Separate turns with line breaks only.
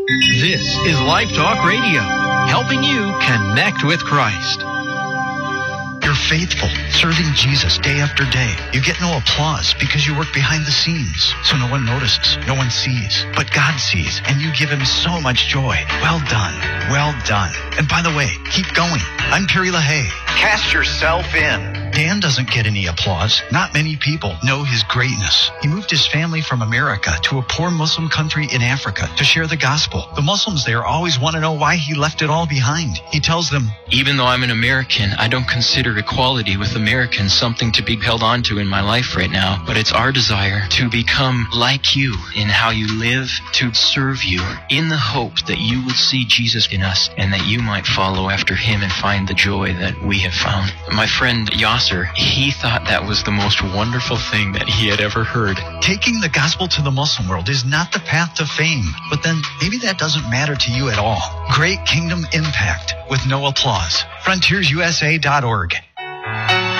This is Life Talk Radio, helping you connect with Christ.
You're faithful, serving Jesus day after day. You get no applause because you work behind the scenes, so no one notices, no one sees. But God sees, and you give him so much joy. Well done, well done. And by the way, keep going. I'm Perry LaHaye. Cast yourself in. Dan doesn't get any applause. Not many people know his greatness. He moved his family from America to a poor Muslim country in Africa to share the gospel. The Muslims there always want to know why he left it all behind. He tells them,
even though I'm an American, I don't consider equality with Americans something to be held on to in my life right now. But it's our desire to become like you in how you live, to serve you, in the hope that you would see Jesus in us and that you might follow after him and find the joy that we have found. My friend Yasser, he thought that was the most wonderful thing that he had ever heard.
Taking the gospel to the Muslim world is not the path to fame, but then maybe that doesn't matter to you at all. Great kingdom impact with no applause. FrontiersUSA.org.